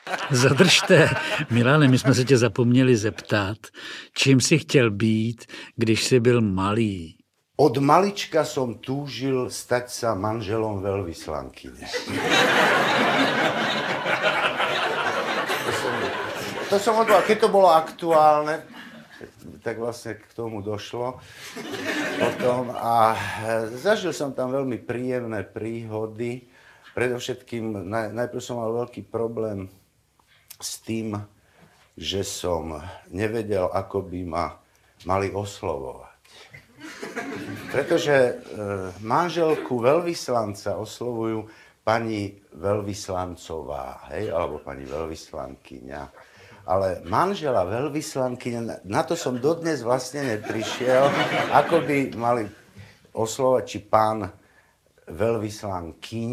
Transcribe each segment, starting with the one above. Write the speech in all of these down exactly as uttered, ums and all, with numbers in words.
Zadržte, Milane, my jsme se tě zapomněli zeptat, čím jsi chtěl být, když jsi byl malý? Od malička som túžil stať sa manželom veľvyslankyne. to som, to som odval, keď to bolo aktuálne, tak vlastne k tomu došlo potom a zažil som tam veľmi príjemné príhody. Predovšetkým naj, najprv som mal veľký problém s tým, že som nevedel, ako by ma mali oslovovať. Pretože e, manželku veľvyslanca oslovujú pani veľvyslancová, hej, alebo pani veľvyslankyňa. Ale manžela veľvyslankyňa, na to som dodnes vlastne neprišiel, ako by mali oslovať, či pán veľvyslankyň.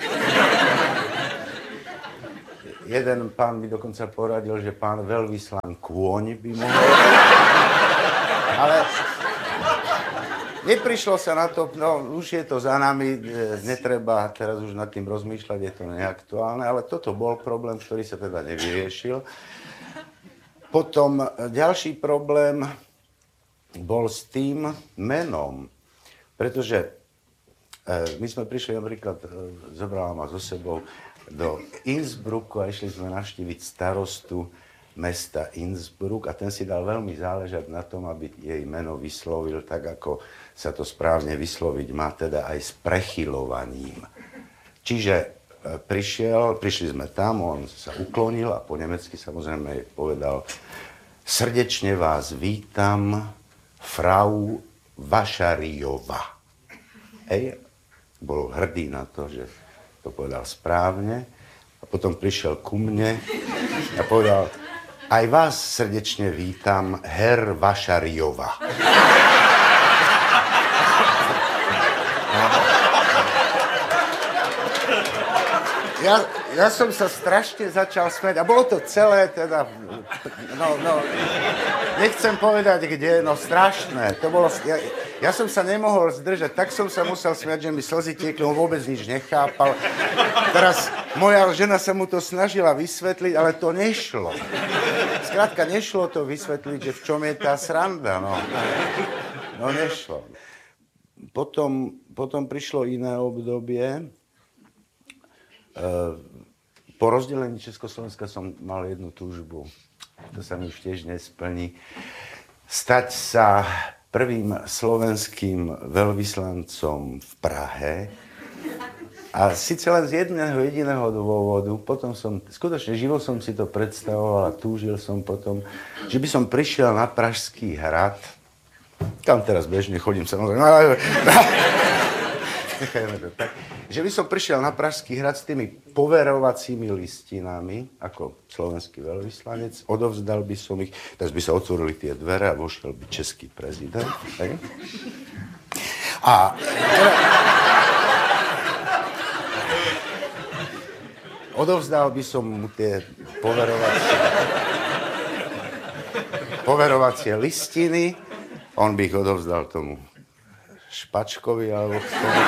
Jeden pán mi dokonca poradil, že pán veľvyslankôň by mohol. Ale neprišlo sa na to, no už je to za nami, netreba teraz už nad tým rozmýšľať, je to neaktuálne, ale toto bol problém, ktorý sa teda nevyriešil. Potom ďalší problém bol s tým menom, pretože my sme prišli napríklad, zobrala ma so sebou do Innsbrucku a išli sme navštíviť starostu mesta Innsbruck a ten si dal veľmi záležať na tom, aby jej meno vyslovil tak, ako sa to správne vysloviť má, teda aj s prechylovaním. Čiže prišiel, prišli sme tam, on sa uklonil a po nemecky samozrejme jej povedal: srdečne vás vítam, Frau Vašariová. Hej, bol hrdý na to, že to povedal správne. A potom prišiel ku mne a povedal: aj vás srdečne vítam, Herr Vašariová. Ja, ja som sa strašne začal smäť a bolo to celé teda, no, no, nechcem povedať kde, no strašné. To bolo, ja, ja som sa nemohol zdržať, tak som sa musel smiať, že mi slzy tiekli, on vôbec nič nechápal. Teraz moja žena sa mu to snažila vysvetliť, ale to nešlo. Skrátka, nešlo to vysvetliť, že v čom je tá sranda, no. No nešlo. Potom, potom prišlo iné obdobie. Po rozdelení Československa som mal jednu túžbu, to sa mi už tiež nesplní, stať sa prvým slovenským veľvyslancom v Prahe. A síce len z jedného jediného dôvodu, potom som, skutočne živo som si to predstavoval a túžil som potom, že by som prišiel na Pražský hrad, tam teraz bežne chodím samozrejme, nechajme to tak, že by som prišiel na Pražský hrad s tými poverovacími listinami, ako slovenský veľvyslanec, odovzdal by som ich, tak by sa otvorili tie dvere a vošiel by český prezident. Tak? A teda, odovzdal by som mu tie poverovacie, poverovacie listiny, on by ich odovzdal tomu Špačkovi alebo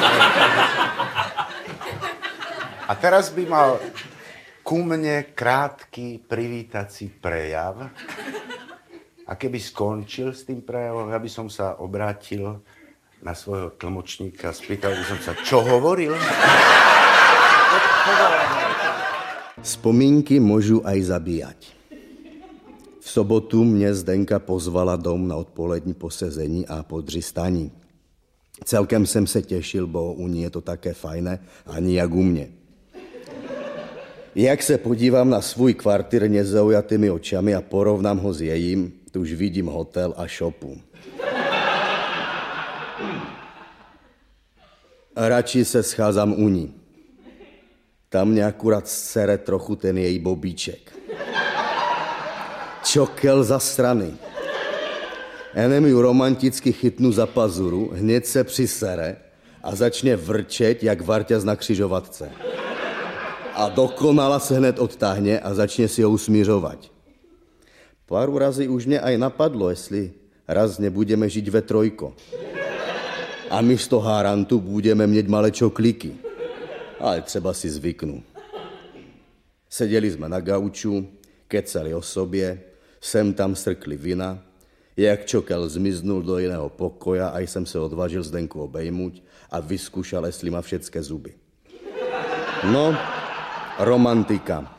a teraz by mal ku mne krátky privítací prejav a keby skončil s tým prejavom, ja by som sa obrátil na svojho tlmočníka a spýtal by som sa, čo hovoril? Vzpomínky môžu aj zabíjať. V sobotu mne Zdenka pozvala dom na odpolední posezení a podřistaní. Celkem jsem se těšil, bo u ní je to také fajné, ani jak u mě. Jak se podívám na svůj kvartír nezaujatými očami a porovnám ho s jejím, tu už vidím hotel a šopu. Radši se scházam u ní. Tam mě akurát sere trochu ten její bobíček. Čokel za strany. Enem ju romanticky chytnu za pazuru, hned se přisere a začne vrčet, jak varťaz na křižovatce. A dokonala se hned odtáhne a začne si ho usmířovat. Pár razy už mě aj napadlo, jestli raz nebudeme žiť ve trojko. A místo hárantu budeme mít malé čoklíky. Ale třeba si zvyknu. Seděli jsme na gauču, kecali o sobě, sem tam srkli vina, jak čokel zmiznul do jiného pokoja a jsem se odvážil Zdenku obejmuť a vyskúšal, jestli má všetké zuby. No, romantika.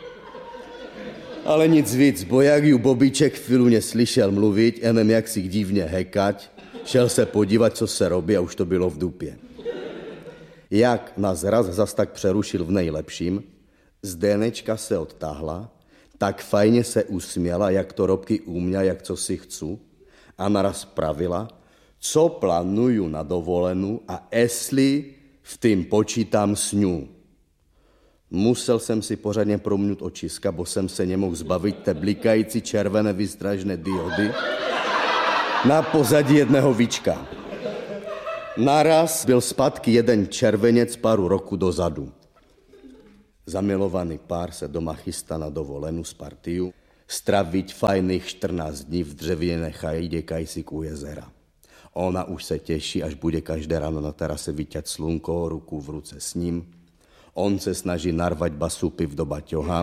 Ale nic víc, bo jak ju Bobíček chvíľu neslyšel mluvit, jenom jak si divně hekať, šel se podívat, co se robí a už to bylo v dupě. Jak nás raz zas tak přerušil v nejlepším, Zdenečka se odtáhla, tak fajně se usměla, jak to robky uměla, jak co si chcu, a naraz pravila, co plánuju na dovolenou a jestli v tým počítám s ňu. Musel jsem si pořádně promnout očiska, bo jsem se nemohl zbavit té blikající červené výstražné diody na pozadí jedného víčka. Naraz byl zpátky jeden červenec páru roku dozadu. Zamilovaný pár se doma chystá na dovolenou s partiu, straviť fajných čtrnáct dní v dřevěné chajdě kajsík u jezera. Ona už se těší, až bude každé ráno na terase vyťať slunko, ruku v ruce s ním. On se snaží narvať basupy do baťoha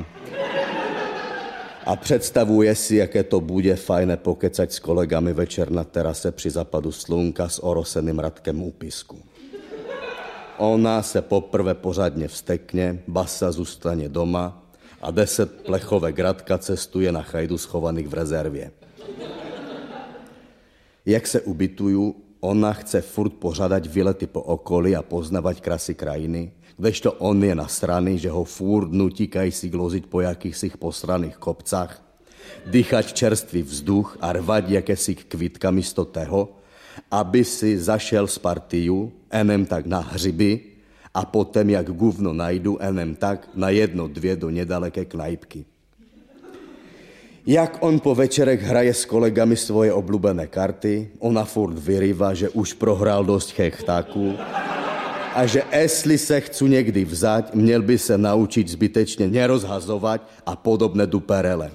a představuje si, jaké to bude fajné pokecať s kolegami večer na terase při zapadu slunka s oroseným Radkem u písku. Ona se poprvé pořádně vstekne, basa zůstane doma a deset plechovek Radka cestuje na chajdu schovaných v rezervě. Jak se ubytuju, ona chce furt pořádat výlety po okolí a poznávat krásy krajiny, kdežto on je nasraný, že ho furt nutí kajsi glozit po jakýchsi posraných kopcách, dýchať čerstvý vzduch a rvať jakési kvítka místo toho, aby si zašel z partiu, enem tak na hřiby a potom, jak guvno najdu, enem tak na jedno, dvě do nedaleké knajpky. Jak on po večerech hraje s kolegami svoje oblúbené karty, ona furt vyrýva, že už prohrál dost chechtáků a že jestli se chcu někdy vzať, měl by se naučit zbytečně nerozhazovat a podobné duperele.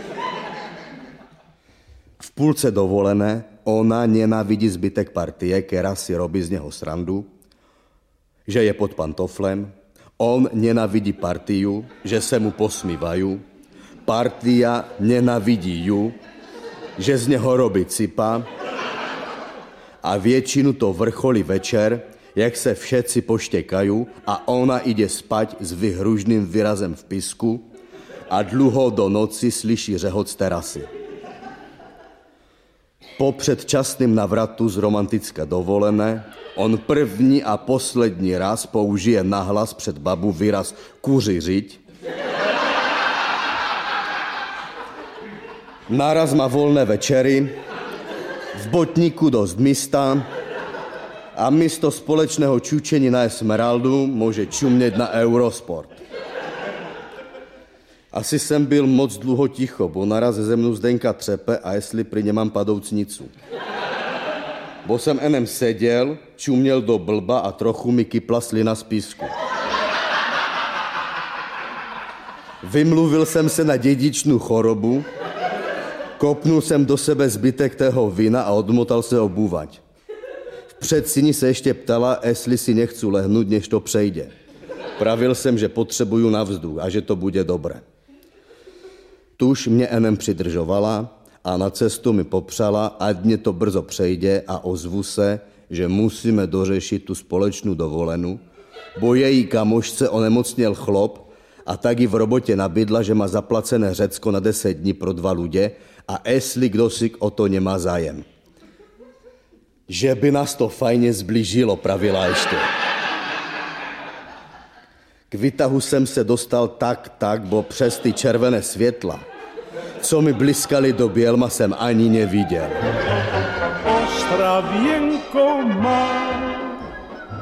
V půlce dovolené ona nenávidí zbytek partie, která si robí z něho srandu, že je pod pantoflem, on nenávidí partiu, že se mu posmívajú, partia nenávidí ju, že z něho robí cipa a většinu to vrcholí večer, jak se všetci poštěkajú a ona ide spať s vyhružným výrazem v písku a dlouho do noci slyší řehot z terasy. Po předčasným navratu z romantické dovolené on první a poslední raz použije nahlas před babu výraz kuřiřiť. Náraz má volné večery, v botníku dost místa a místo společného čučení na Esmeraldu může čumět na Eurosport. Asi jsem byl moc dlouho ticho, bo naraz ze mnou Zdenka třepe a jestli pri nemám padoucnicu. Bo jsem enem seděl, čuměl do blba a trochu mi kypla slina z písku. Vymluvil jsem se na dědičnou chorobu, kopnul jsem do sebe zbytek tého vína a odmotal se obúvať. V předsíni se ještě ptala, jestli si nechcu lehnout, než to přejde. Pravil jsem, že potřebuju na vzduch a že to bude dobré. Tuž mě enem přidržovala a na cestu mi popřala, ať mě to brzo přejde a ozvu se, že musíme dořešit tu společnou dovolenou, bo její kamošce onemocněl chlop a tak ji v robotě nabídla, že má zaplacené Řecko na deset dní pro dva ľudě a jestli kdo si o to nemá zájem. Že by nás to fajně zblížilo, pravila ještě. K výtahu jsem se dostal tak, tak, bo přes ty červené světla, co mi bliskali do bělma, jsem ani neviděl. Ostravěnko má